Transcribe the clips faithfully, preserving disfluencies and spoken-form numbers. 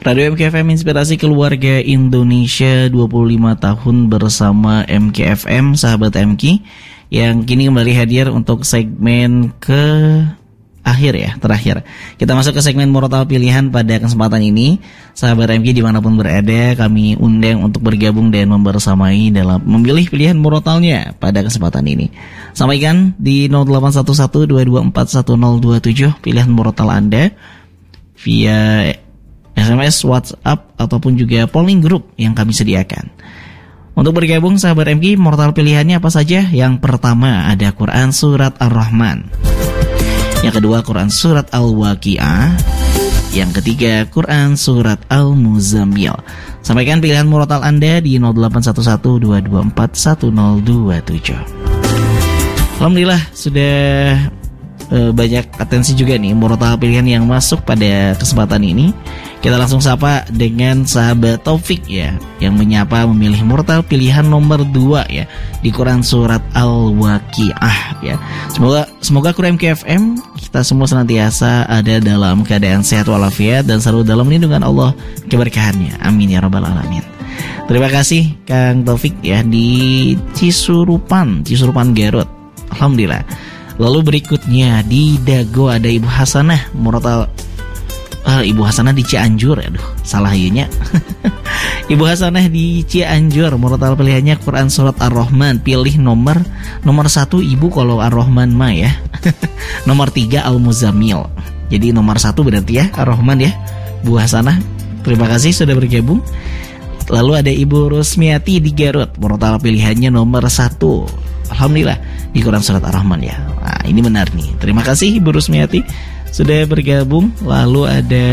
Radio M K F M Inspirasi Keluarga Indonesia, dua puluh lima tahun bersama M K F M, sahabat M K, yang kini kembali hadir untuk segmen ke akhir ya, terakhir. Kita masuk ke segmen Murotal Pilihan pada kesempatan ini. Sahabat M K dimanapun berada, kami undang untuk bergabung dan membersamai dalam memilih pilihan murotalnya pada kesempatan ini. Sampaikan di nol delapan satu satu dua dua empat satu nol dua tujuh pilihan murotal Anda via S M S, WhatsApp, ataupun juga polling group yang kami sediakan. Untuk bergabung sahabat M K, murotal pilihannya apa saja? Yang pertama ada Quran Surat Ar-Rahman. Yang kedua Quran Surat Al-Waqi'ah. Yang ketiga Quran Surat Al-Muzammil. Sampaikan pilihan murotal Anda di nol delapan satu satu dua dua empat satu nol dua tujuh. Alhamdulillah sudah e, banyak atensi juga nih murotal pilihan yang masuk pada kesempatan ini. Kita langsung sapa dengan sahabat Taufik ya, yang menyapa memilih murotal pilihan nomor dua ya di Quran Surat Al-Waqi'ah ya. Semoga semoga Quran M K F M kita semua senantiasa ada dalam keadaan sehat walafiat dan selalu dalam lindungan Allah keberkahannya. Amin ya rabbal alamin. Terima kasih Kang Taufik ya di Cisurupan, Cisurupan Garut. Alhamdulillah. Lalu berikutnya di Dago ada Ibu Hasanah murotal Uh, Ibu Hasanah di Cianjur, aduh salah ianya. Ibu Hasanah di Cianjur, murotal pilihannya Quran Surat Ar-Rahman, pilih nomor nomor satu Ibu kalau Ar-Rahman mah ya. Nomor tiga Al-Muzammil. Jadi nomor satu berarti ya Ar-Rahman ya, Bu Hasanah. Terima kasih sudah bergabung. Lalu ada Ibu Rusmiati di Garut, murotal pilihannya nomor satu. Alhamdulillah di Quran Surat Ar-Rahman ya. Nah, ini benar nih. Terima kasih Ibu Rusmiati sudah bergabung. Lalu ada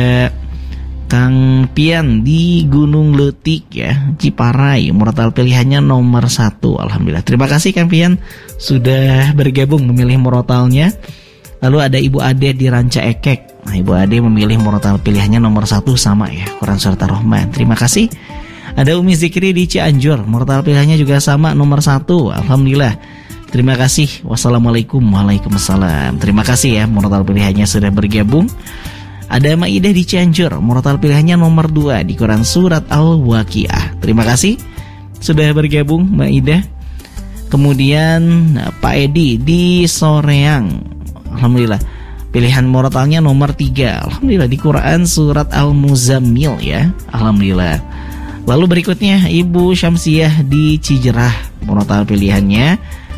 Kang Pian di Gunung Letik ya, Ciparai, murotal pilihannya nomor satu. Alhamdulillah. Terima kasih Kang Pian sudah bergabung memilih murotalnya. Lalu ada Ibu Ade di Ranca Ekek. Nah, Ibu Ade memilih murotal pilihannya nomor satu sama ya, Quran Surat Ar-Rahman. Terima kasih. Ada Umi Zikri di Cianjur, murotal pilihannya juga sama nomor satu. Alhamdulillah. Terima kasih. Wassalamualaikum. Waalaikumsalam. Terima kasih ya murotal pilihannya sudah bergabung. Ada Maidah di Cianjur, murotal pilihannya nomor dua di Quran Surat Al-Waqi'ah. Terima kasih sudah bergabung Maidah. Kemudian Pak Edi di Soreang. Alhamdulillah. Pilihan murotalnya nomor tiga. Alhamdulillah di Quran Surat Al-Muzammil ya. Alhamdulillah. Lalu berikutnya Ibu Syamsiah di Cijerah, murotal pilihannya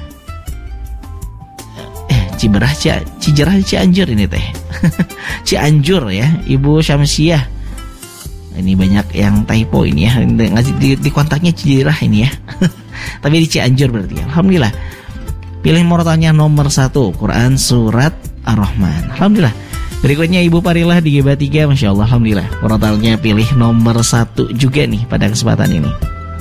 Ciberah, Cijerah, Cianjur ini teh. Cianjur ya, Ibu Syamsiah. Ini banyak yang typo ini ya. Ngasih di, di kontaknya Cijerah ini ya. Tapi di Cianjur berarti ya. Alhamdulillah. Pilih murotalnya nomor satu, Quran Surat Ar-Rahman. Alhamdulillah. Berikutnya Ibu Parilah di G B tiga, Masya Allah. Alhamdulillah. Murotalnya pilih nomor satu juga nih pada kesempatan ini.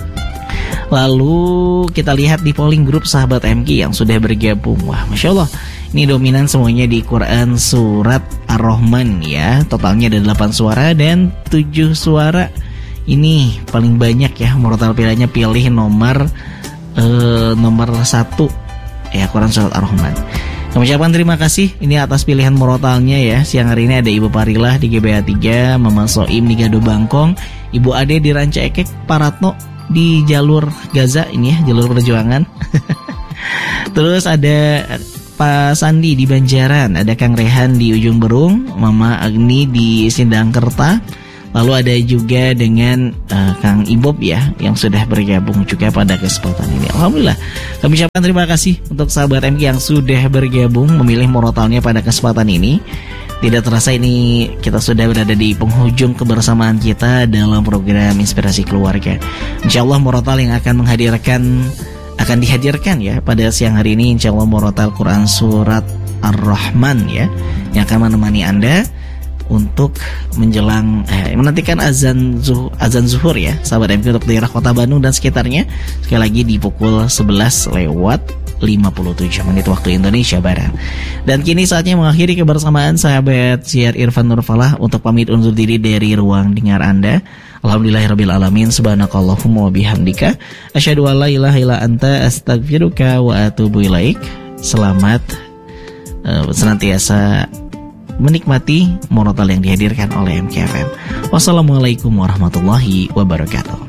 Lalu kita lihat di polling group sahabat M K yang sudah bergabung. Wah, Masya Allah. Ini dominan semuanya di Quran Surat Ar-Rahman ya. Totalnya ada delapan suara dan tujuh suara. Ini paling banyak ya. Murotal pilihannya pilih nomor uh, Nomor satu ya, Quran Surat Ar-Rahman. Kami ucapkan terima kasih ini atas pilihan murotalnya ya. Siang hari ini ada Ibu Parilah di G B A tiga, Mama Soim di Gado Bangkong, Ibu Ade di Ranca Ekek, Paratno di jalur Gaza ini ya, jalur perjuangan. Terus ada Pak Sandi di Banjaran, ada Kang Rehan di Ujung Berung, Mama Agni di Sindangkerta. Lalu ada juga dengan uh, Kang Ibob ya, yang sudah bergabung juga pada kesempatan ini. Alhamdulillah. Kami ucapkan terima kasih untuk sahabat M K yang sudah bergabung memilih murotalnya pada kesempatan ini. Tidak terasa ini kita sudah berada di penghujung kebersamaan kita dalam program Inspirasi Keluarga. Insyaallah murotal yang akan menghadirkan akan dihadirkan ya pada siang hari ini, insyaallah murotal Quran Surat Ar-Rahman ya, yang akan menemani Anda untuk menjelang eh, menantikan azan zuhur, azan zuhur ya sahabat M K untuk daerah Kota Bandung dan sekitarnya. Sekali lagi di pukul sebelas lewat lima puluh tujuh menit waktu Indonesia Barat. Dan kini saatnya mengakhiri kebersamaan sahabat siar Irfan Nurfalah untuk pamit undur diri dari ruang dengar Anda. Alhamdulillahirabbil alamin, subhanakallahumma wa bihamdika asyhadu an la ilaha illa anta astaghfiruka wa atubu ilaik. Selamat uh, senantiasa menikmati monotal yang dihadirkan oleh M K F M. Wassalamualaikum warahmatullahi wabarakatuh.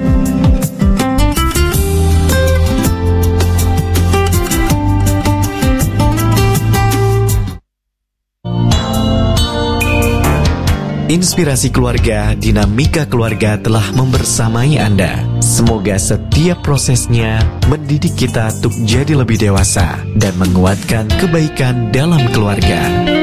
Inspirasi keluarga, dinamika keluarga telah membersamai Anda. Semoga setiap prosesnya mendidik kita untuk jadi lebih dewasa dan menguatkan kebaikan dalam keluarga.